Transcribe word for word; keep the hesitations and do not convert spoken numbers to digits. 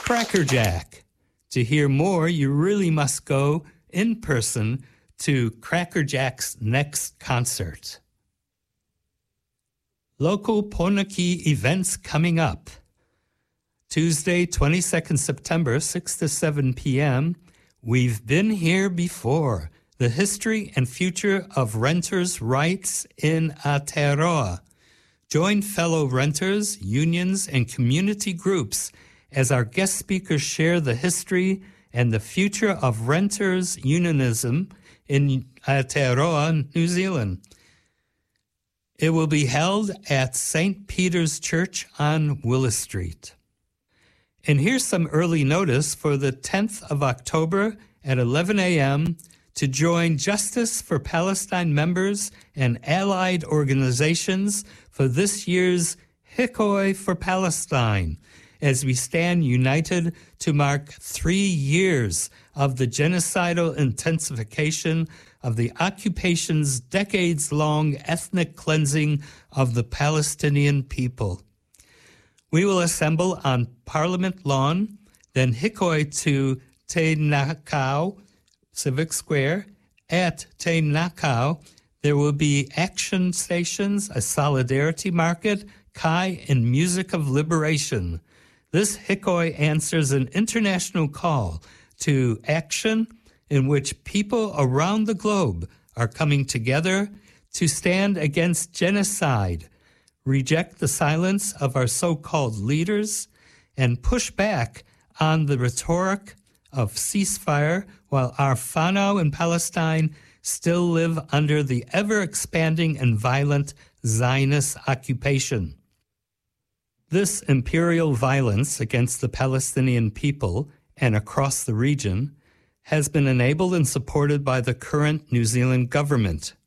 Crackerjack. To hear more, you really must go in person to Crackerjack's next concert. Local Ponaki events coming up. Tuesday, twenty-second September, six to seven p.m., We've Been Here Before, the history and future of renters' rights in Aotearoa. Join fellow renters, unions, and community groups as our guest speakers share the history and the future of renters' unionism in Aotearoa, New Zealand. It will be held at Saint Peter's Church on Willis Street. And here's some early notice for the tenth of October at eleven a.m. to join Justice for Palestine members and allied organizations for this year's Hikoi for Palestine, as we stand united to mark three years of the genocidal intensification of the occupation's decades-long ethnic cleansing of the Palestinian people. We will assemble on Parliament Lawn, then Hikoi to Te Nakau Civic Square. At Te Nakau, there will be action stations, a solidarity market, kai, and music of liberation. This Hikoi answers an international call to action in which people around the globe are coming together to stand against genocide, reject the silence of our so-called leaders, and push back on the rhetoric of ceasefire while our whānau in Palestine still live under the ever-expanding and violent Zionist occupation. This imperial violence against the Palestinian people and across the region has been enabled and supported by the current New Zealand government,